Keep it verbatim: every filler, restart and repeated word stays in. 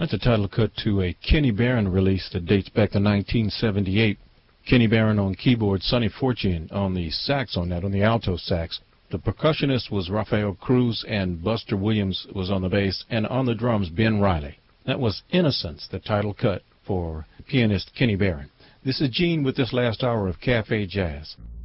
That's a title cut to a Kenny Barron release that dates back to nineteen seventy-eight. Kenny Barron on keyboard, Sonny Fortune on the sax on that, on the alto sax. The percussionist was Rafael Cruz, and Buster Williams was on the bass, and on the drums, Ben Riley. That was Innocence, the title cut for pianist Kenny Barron. This is Gene with this last hour of Cafe Jazz.